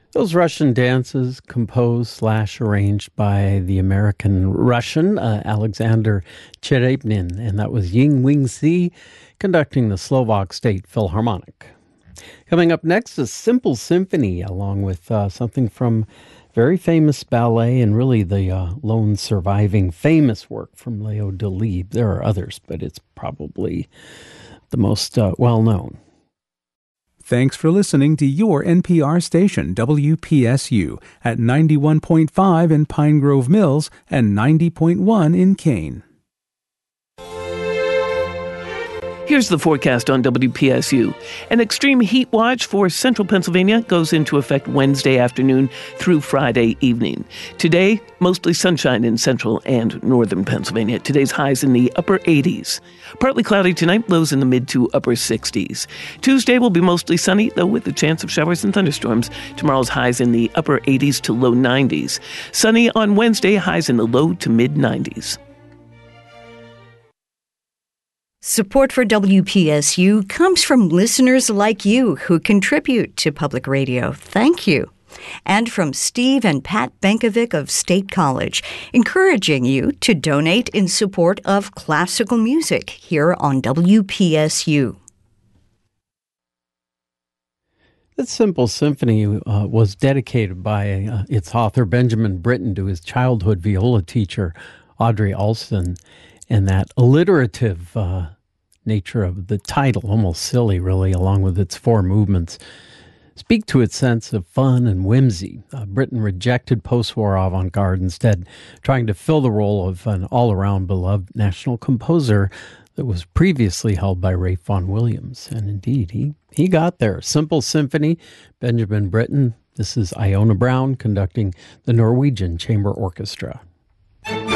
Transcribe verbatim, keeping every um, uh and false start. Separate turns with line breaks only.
Those Russian dances, composed slash arranged by the American Russian uh, Alexander Cherepnin, and that was Ying Wing Si conducting the Slovak State Philharmonic. Coming up next is Simple Symphony, along with uh, something from very famous ballet and really the uh, lone surviving famous work from Leo Delibes. There are others, but it's probably the most uh, well-known.
Thanks for listening to your N P R station, W P S U, at ninety-one point five in Pine Grove Mills and ninety point one in Kane.
Here's the forecast on W P S U. An extreme heat watch for central Pennsylvania goes into effect Wednesday afternoon through Friday evening. Today, mostly sunshine in central and northern Pennsylvania. Today's highs in the upper eighties. Partly cloudy tonight, lows in the mid to upper sixties. Tuesday will be mostly sunny, though with a chance of showers and thunderstorms. Tomorrow's highs in the upper eighties to low nineties. Sunny on Wednesday, highs in the low to mid nineties.
Support for W P S U comes from listeners like you who contribute to public radio. Thank you. And from Steve and Pat Benkovic of State College, encouraging you to donate in support of classical music here on W P S U.
This Simple Symphony uh, was dedicated by uh, its author, Benjamin Britten, to his childhood viola teacher, Audrey Alston, and that alliterative uh, nature of the title, almost silly, really, along with its four movements, speak to its sense of fun and whimsy. Uh, Britten rejected post-war avant-garde, instead trying to fill the role of an all-around beloved national composer that was previously held by Ralph Vaughan Williams. And indeed, he, he got there. Simple Symphony, Benjamin Britten. This is Iona Brown conducting the Norwegian Chamber Orchestra.